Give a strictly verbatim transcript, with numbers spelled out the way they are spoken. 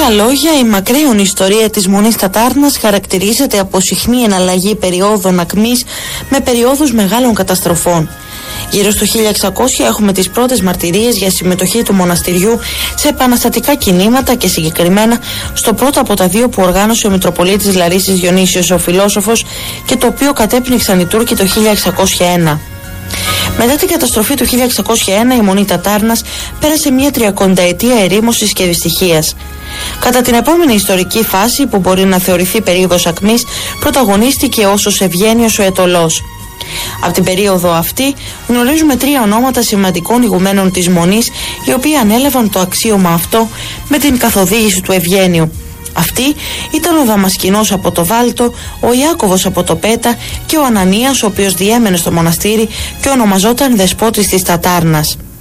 άλλα λόγια, η μακραίωνη ιστορία της Μονής Τατάρνας χαρακτηρίζεται από συχνή εναλλαγή περιόδων ακμής με περιόδους μεγάλων καταστροφών. Γύρω στο χίλια εξακόσια έχουμε τις πρώτες μαρτυρίες για συμμετοχή του μοναστηριού σε επαναστατικά κινήματα και συγκεκριμένα στο πρώτο από τα δύο που οργάνωσε ο Μητροπολίτης Λαρίσης Διονύσιος ο Φιλόσοφος και το οποίο κατέπνιξαν οι Τούρκοι το χίλια εξακόσια ένα. Μετά την καταστροφή του χίλια εξακόσια ένα η Μονή Τατάρνας πέρασε μια τριακονταετία ερήμωσης και δυστυχίας. Κατά την επόμενη ιστορική φάση που μπορεί να θεωρηθεί περίοδος ακμής πρωταγωνίστηκε ως ο Ευγένιος ο Αιτωλός. Από την περίοδο αυτή γνωρίζουμε τρία ονόματα σημαντικών ηγουμένων της Μονής οι οποίοι ανέλαβαν το αξίωμα αυτό με την καθοδήγηση του Ευγένιου. Αυτοί ήταν ο Δαμασκηνός από το Βάλτο, ο Ιάκωβος από το Πέτα και ο Ανανίας ο οποίος διέμενε στο μοναστήρι και ονομαζόταν Δεσπότης της Τατάρνας.